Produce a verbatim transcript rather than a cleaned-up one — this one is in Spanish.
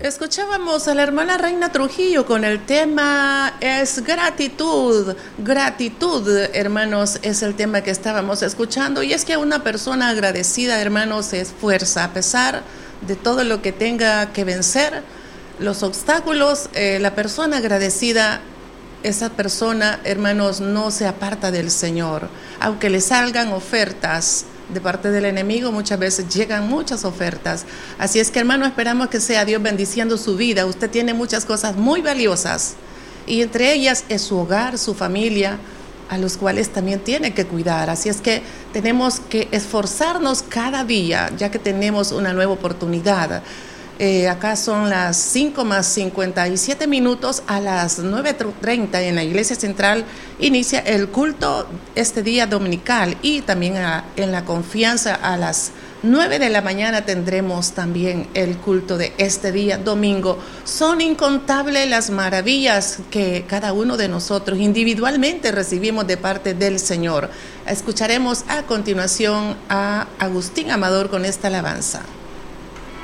escuchábamos a la hermana Reina Trujillo con el tema es gratitud, gratitud, hermanos, es el tema que estábamos escuchando. Y es que una persona agradecida, hermanos, se esfuerza a pesar de todo lo que tenga que vencer, los obstáculos. Eh, la persona agradecida, esa persona, hermanos, no se aparta del Señor, aunque le salgan ofertas de parte del enemigo. Muchas veces llegan muchas ofertas. Así es que, hermano, esperamos que sea Dios bendiciendo su vida. Usted tiene muchas cosas muy valiosas y entre ellas es su hogar, su familia, a los cuales también tiene que cuidar. Así es que tenemos que esforzarnos cada día, ya que tenemos una nueva oportunidad. Eh, acá son las cinco más cincuenta y siete minutos. A las nueve treinta en la Iglesia Central inicia el culto este día dominical, y también a, en La Confianza a las nueve de la mañana tendremos también el culto de este día domingo. Son incontables las maravillas que cada uno de nosotros individualmente recibimos de parte del Señor. Escucharemos a continuación a Agustín Amador con esta alabanza.